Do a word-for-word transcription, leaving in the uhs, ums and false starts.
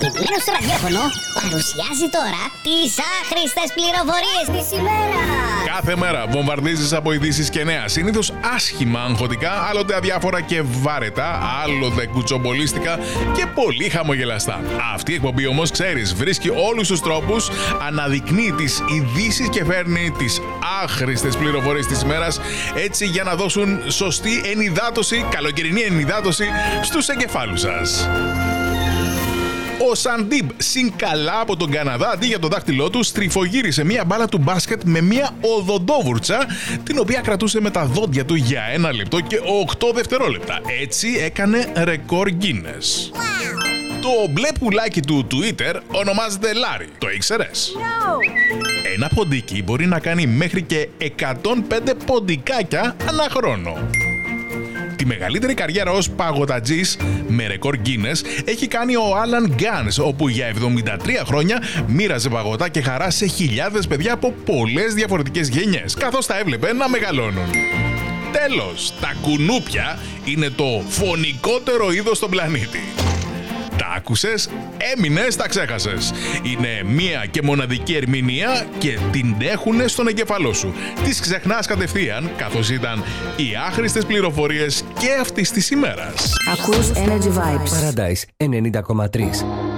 Αγαπημένος στο ραδιόφωνο παρουσιάζει τώρα τις άχρηστες πληροφορίες της ημέρας. Κάθε μέρα βομβαρδίζεις από ειδήσεις και νέα. Συνήθως άσχημα αγχωτικά, άλλοτε αδιάφορα και βάρετα, άλλοτε κουτσομπολίστικα και πολύ χαμογελαστά. Αυτή η εκπομπή όμως, ξέρεις, βρίσκει όλους τους τρόπους, αναδεικνύει τις ειδήσεις και φέρνει τις άχρηστες πληροφορίες της ημέρας, έτσι για να δώσουν σωστή ενυδάτωση, καλοκαιρινή ενυδάτωση στους εγκεφάλους σας. Ο Σαντίμπ συγκαλά από τον Καναδά, αντί για το δάχτυλό του, στριφογύρισε μία μπάλα του μπάσκετ με μία οδοντόβουρτσα, την οποία κρατούσε με τα δόντια του για ένα λεπτό και οκτώ δευτερόλεπτα. Έτσι έκανε ρεκόρ Guinness. Wow. Το μπλε πουλάκι του Twitter ονομάζεται Λάρι. Το ήξερες? No. Ένα ποντίκι μπορεί να κάνει μέχρι και εκατόν πέντε ποντικάκια ανά χρόνο. Τη μεγαλύτερη καριέρα ως παγωτατζής με ρεκόρ Guinness έχει κάνει ο Άλαν Γκάνς, όπου για εβδομήντα τρία χρόνια μοίραζε παγωτά και χαρά σε χιλιάδες παιδιά από πολλές διαφορετικές γενιές, καθώς τα έβλεπε να μεγαλώνουν. Τέλος, τα κουνούπια είναι το φωνικότερο είδος στον πλανήτη. Τα άκουσες, έμεινες, τα ξέχασες. Είναι μία και μοναδική ερμηνεία και την έχουνε στον εγκεφαλό σου. Τις ξεχνάς κατευθείαν, καθώς ήταν οι άχρηστες πληροφορίες και αυτής της ημέρας. Ακούς Energy Vibes. Paradise ενενήντα κόμμα τρία.